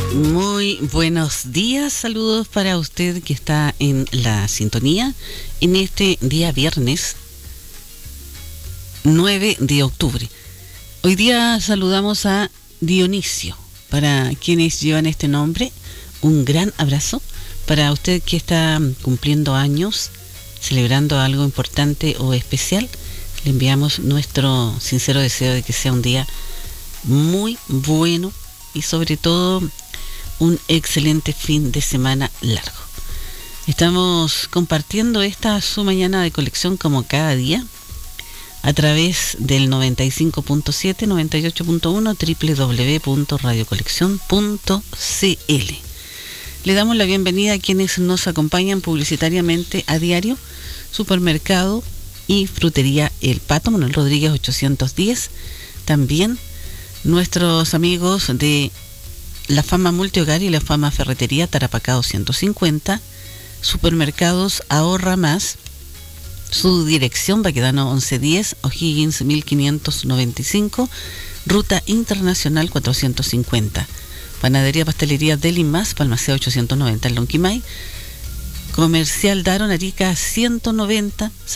Muy buenos días, saludos para usted que está en la sintonía en este día viernes 9 de octubre. Hoy día saludamos a Dionisio. Para quienes llevan este nombre, un gran abrazo. Para usted que está cumpliendo años, celebrando algo importante o especial, le enviamos nuestro sincero deseo de que sea un día muy bueno y sobre todo un excelente fin de semana largo. Estamos compartiendo esta su mañana de colección como cada día a través del 95.7, 98.1 www.radiocoleccion.cl. Le damos la bienvenida a quienes nos acompañan publicitariamente a diario. Supermercado y Frutería El Pato, Manuel Rodríguez 810. También nuestros amigos de La Fama Multihogar y La Fama Ferretería Tarapacá 150, Supermercados Ahorra Más, su dirección Baquedano 1110, O'Higgins 1595, Ruta Internacional 450, Panadería Pastelería Deli Más, Palmacea 890 en Lonquimay, Comercial Daron Arica 190,